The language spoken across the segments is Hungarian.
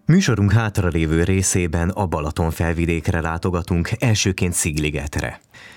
Műsorunk hátralévő részében a Balaton felvidékre látogatunk, elsőként Szigligetre.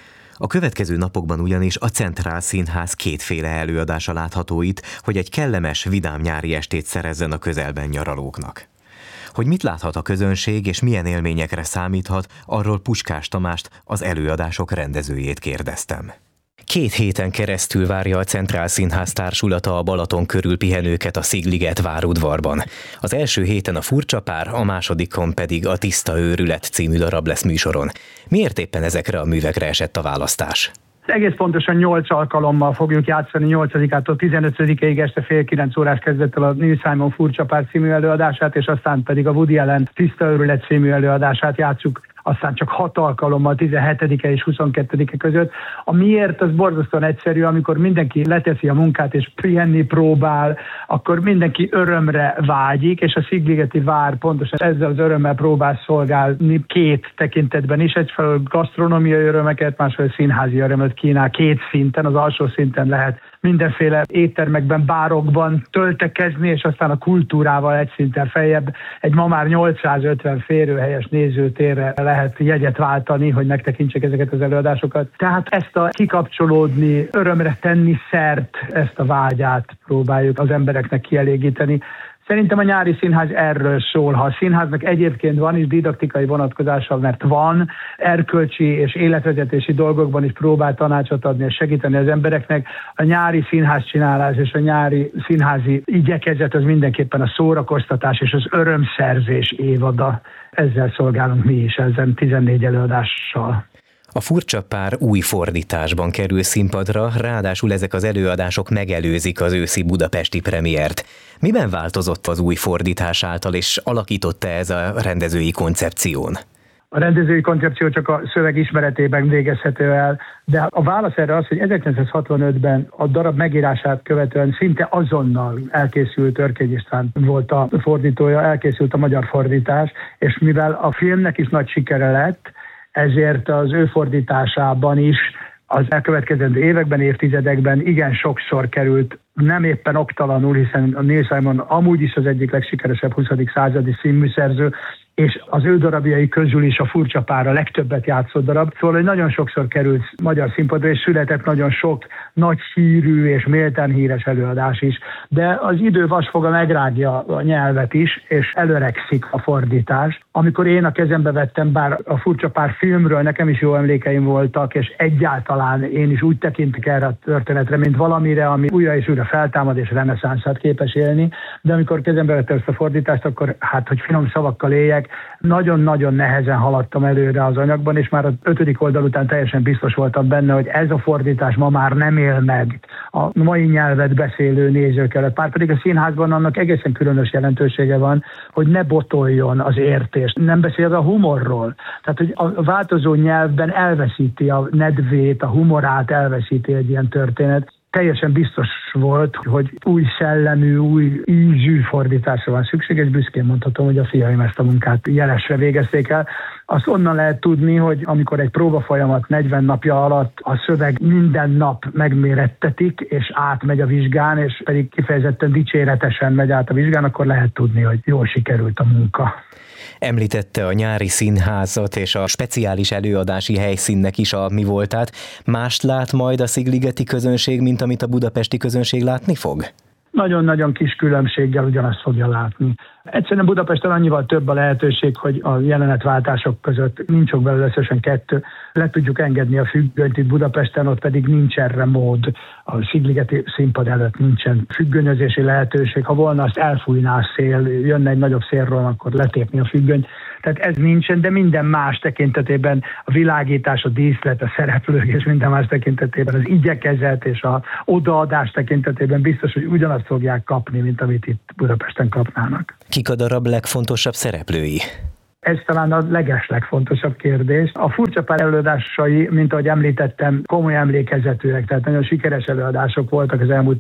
A következő napokban ugyanis a Centrál Színház kétféle előadása látható itt, hogy egy kellemes, vidám nyári estét szerezzen a közelben nyaralóknak. Hogy mit láthat a közönség és milyen élményekre számíthat, arról Puskás Tamást, az előadások rendezőjét kérdeztem. 2 héten keresztül várja a Centrál Színház társulata a Balaton körül pihenőket a Szigliget várudvarban. Az első héten a Furcsa pár, a másodikon pedig a Tiszta őrület című darab lesz műsoron. Miért éppen ezekre a művekre esett a választás? Egész pontosan 8 alkalommal fogjuk játszani, 8-ától 15-ig este fél 9 órás kezdettel a Neil Simon Furcsa pár című előadását, és aztán pedig a Woody Allen Tiszta őrület című előadását játsszuk, aztán csak 6 alkalommal 17-e és 22-e között. A miért az borzasztóan egyszerű, amikor mindenki leteszi a munkát és pihenni próbál, akkor mindenki örömre vágyik, és a Szigligeti vár pontosan ezzel az örömmel próbál szolgálni 2 tekintetben is. Egyfelől gasztronómiai örömeket, másfelől színházi örömet kínál 2 szinten. Az alsó szinten lehet mindenféle éttermekben, bárokban töltekezni, és aztán a kultúrával egy szinten feljebb egy ma már 850 férőhelyes nézőtérre lehet jegyet váltani, hogy megtekintsek ezeket az előadásokat. Tehát ezt a kikapcsolódni, örömre tenni szert, ezt a vágyát próbáljuk az embereknek kielégíteni. Szerintem a nyári színház erről szól. Ha a színháznak egyébként van is didaktikai vonatkozása, mert van, erkölcsi és életvezetési dolgokban is próbál tanácsot adni és segíteni az embereknek, a nyári színházcsinálás és a nyári színházi igyekezet az mindenképpen a szórakoztatás és az örömszerzés évada. Ezzel szolgálunk mi is, ezen 14 előadással. A Furcsa pár új fordításban kerül színpadra, ráadásul ezek az előadások megelőzik az őszi budapesti premiért. Miben változott az új fordítás által, és alakította ez a rendezői koncepción? A rendezői koncepció csak a szöveg ismeretében végezhető el, de a válasz erre az, hogy 1965-ben a darab megírását követően szinte azonnal elkészült, Örkény István volt a fordítója, elkészült a magyar fordítás, és mivel a filmnek is nagy sikere lett, ezért az ő fordításában is az elkövetkezendő években, évtizedekben igen sokszor került, nem éppen oktalanul, hiszen a Neil Simon amúgy is az egyik legsikeresebb 20. századi színműszerző, és az ő darabjai közül is a Furcsa pár a legtöbbet játszott darab. Szóval, hogy nagyon sokszor került magyar színpadra, és született nagyon sok nagy hírű és méltán híres előadás is. De az idő vasfoga megrágja a nyelvet is, és előregszik a fordítás. Amikor én a kezembe vettem, bár a Furcsa pár filmről nekem is jó emlékeim voltak, és egyáltalán én is úgy tekintek erre a történetre, mint valamire, ami újra és újra feltámad és reneszánszát képes élni, de amikor kezembe vettem ezt a fordítást, akkor hát, hogy finom szavakkal éljek, nagyon-nagyon nehezen haladtam előre az anyagban, és már az 5. oldal után teljesen biztos voltam benne, hogy ez a fordítás ma már nem él meg a mai nyelvet beszélő nézők előtt. Pár pedig a színházban annak egészen különös jelentősége van, hogy ne botoljon az értés. Nem beszél a humorról. Tehát, hogy a változó nyelvben elveszíti a nedvét, a humorát elveszíti egy ilyen történet. Teljesen biztos volt, hogy új szellemű, új ízű fordításra van szükség, és büszkén mondhatom, hogy a fiaim ezt a munkát jelesre végezték el. Azt onnan lehet tudni, hogy amikor egy próbafolyamat 40 napja alatt a szöveg minden nap megmérettetik, és átmegy a vizsgán, és pedig kifejezetten dicséretesen megy át a vizsgán, akkor lehet tudni, hogy jól sikerült a munka. Említette a nyári színházat és a speciális előadási helyszínnek is a mi voltát. Mást lát majd a szigligeti közönség, mint amit a budapesti közönség látni fog? Nagyon-nagyon kis különbséggel ugyanazt fogja látni. Egyszerűen Budapesten annyival több a lehetőség, hogy a jelenetváltások között nincs sok belőle, összesen 2. Le tudjuk engedni a függönyt itt Budapesten, ott pedig nincs erre mód. A szigligeti színpad előtt nincsen függönyözési lehetőség. Ha volna, azt elfújná a szél, jönne egy nagyobb szélről, akkor letépni a függönyt. Tehát ez nincsen, de minden más tekintetében a világítás, a díszlet, a szereplők és minden más tekintetében az igyekezet és a odaadás tekintetében biztos, hogy ugyanazt fogják kapni, mint amit itt Budapesten kapnának. Kik a darab legfontosabb szereplői? Ez talán a legeslegfontosabb kérdés. A Furcsa pár előadásai, mint ahogy említettem, komoly emlékezetűek, tehát nagyon sikeres előadások voltak az elmúlt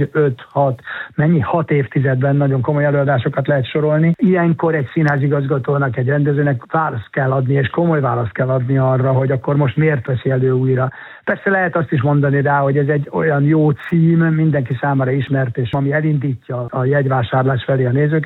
6 évtizedben nagyon komoly előadásokat lehet sorolni. Ilyenkor egy színházigazgatónak, egy rendezőnek választ kell adni, és komoly választ kell adni arra, hogy akkor most miért veszi elő újra. Persze lehet azt is mondani rá, hogy ez egy olyan jó cím, mindenki számára ismert, és ami elindítja a jegyvásárlás felé a nézőket,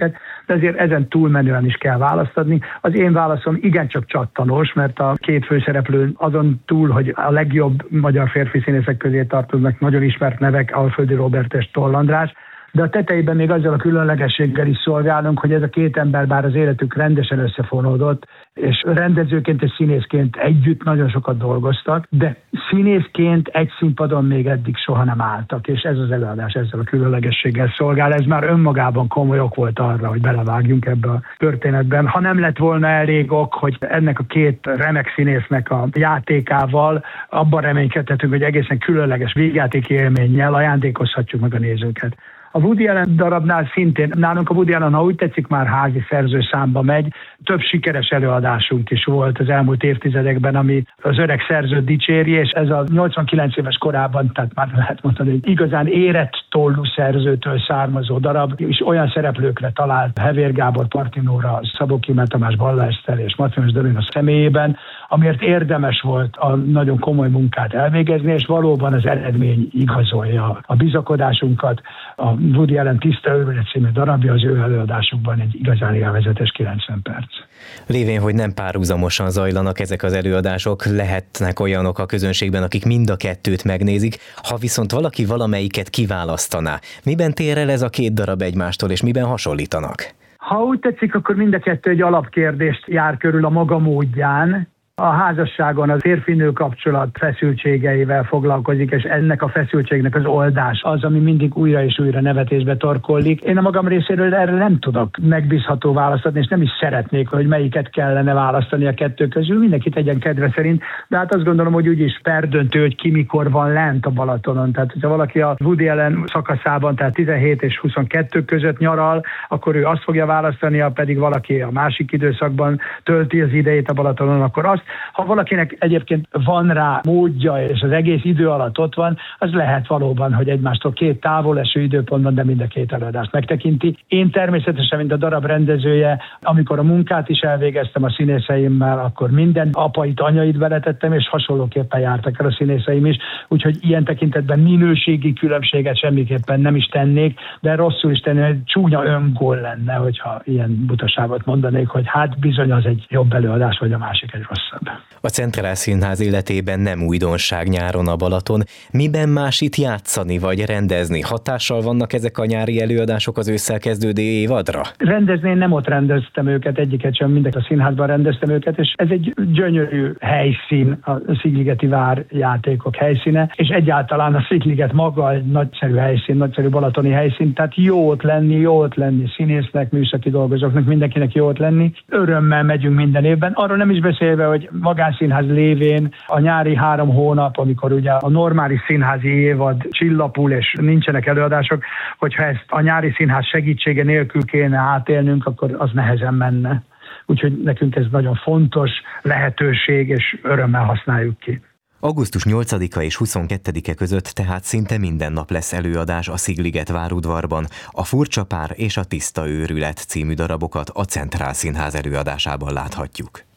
de azért ezen túlmenően is kell választ adni. Az én válaszom igencsak csattanos, mert a két főszereplő azon túl, hogy a legjobb magyar férfi színészek közé tartoznak nagyon ismert nevek, Alföldi Róbert és Toll András, de a tetejében még azzal a különlegességgel is szolgálunk, hogy ez a két ember bár az életük rendesen összefonódott, és rendezőként és színészként együtt nagyon sokat dolgoztak, de színészként egy színpadon még eddig soha nem álltak, és ez az előadás ezzel a különlegességgel szolgál. Ez már önmagában komoly ok volt arra, hogy belevágjunk ebbe a történetben. Ha nem lett volna elég ok, hogy ennek a két remek színésznek a játékával abban reménykedhetünk, hogy egészen különleges vígjátéki élménnyel ajándékozhatjuk meg a nézőket. A Woody Allen darabnál szintén, nálunk a Woody Allen, ha úgy tetszik, már házi szerzőszámba megy. Több sikeres előadásunk is volt az elmúlt évtizedekben, ami az öreg szerzőt dicséri, és ez a 89 éves korában, tehát már lehet mondani, hogy igazán érett tollú szerzőtől származó darab, és olyan szereplőkre talált Hevér Gábor, Parti Nóra, Szabó Kíme Tamás, Balla Eszter és Matryonos Dorina személyében, amiért érdemes volt a nagyon komoly munkát elvégezni, és valóban az eredmény igazolja a bizakodásunkat. A Woody Allen Tiszta Őrület című darabja az ő előadásukban egy igazán élvezetes 90 perc. Lévén, hogy nem párhuzamosan zajlanak ezek az előadások, lehetnek olyanok a közönségben, akik mind a kettőt megnézik, ha viszont valaki valamelyiket kiválasztaná. Miben tér el ez a két darab egymástól, és miben hasonlítanak? Ha úgy tetszik, akkor mind a kettő egy alapkérdést jár körül a maga módján. A házasságon a férfi-nő kapcsolat feszültségeivel foglalkozik, és ennek a feszültségnek az oldás az, ami mindig újra és újra nevetésbe torkollik. Én a magam részéről erre nem tudok megbízható választ adni, és nem is szeretnék, hogy melyiket kellene választani a kettő közül, mindenki tegyen kedve szerint, de hát azt gondolom, hogy úgyis perdöntő, hogy ki mikor van lent a Balatonon. Tehát, hogyha valaki a Woody Allen szakaszában, tehát 17 és 22 között nyaral, akkor ő azt fogja választani, ha pedig valaki a másik időszakban tölti az idejét a Balatonon, akkor azt. Ha valakinek egyébként van rá módja, és az egész idő alatt ott van, az lehet valóban, hogy egymástól két távol eső időpontban, de mind a két előadást megtekinti. Én természetesen, mint a darab rendezője, amikor a munkát is elvégeztem a színészeimmel, akkor minden apait, anyait beletettem, és hasonlóképpen jártak el a színészeim is, úgyhogy ilyen tekintetben minőségi különbséget semmiképpen nem is tennék, de rosszul is tenni, hogy csúnya öngól lenne, hogyha ilyen butaságot mondanék, hogy hát bizony az egy jobb előadás, vagy a másik egy rosszabb. A Centrál Színház életében nem újdonság nyáron a Balaton. Miben más itt játszani vagy rendezni? Hatással vannak ezek a nyári előadások az ősszel kezdődő évadra? Rendezni én nem ott rendeztem őket, egyiket sem, mindegy a színházban rendeztem őket, és ez egy gyönyörű helyszín, a Szigligeti vár játékok helyszíne, és egyáltalán a Szigliget maga egy nagyszerű helyszín, nagyszerű balatoni helyszín, tehát jó ott lenni színésznek, műszaki dolgozóknak, mindenkinek jó ott lenni. Örömmel megyünk minden évben, arról nem is beszélve, hogy magánszínház lévén a nyári 3 hónap, amikor ugye a normális színházi évad csillapul és nincsenek előadások, hogyha ezt a nyári színház segítsége nélkül kéne átélnünk, akkor az nehezen menne. Úgyhogy nekünk ez nagyon fontos lehetőség, és örömmel használjuk ki. Augusztus 8-a és 22-e között tehát szinte minden nap lesz előadás a Szigliget várudvarban. A Furcsa pár és a Tiszta őrület című darabokat a Centrál Színház előadásában láthatjuk.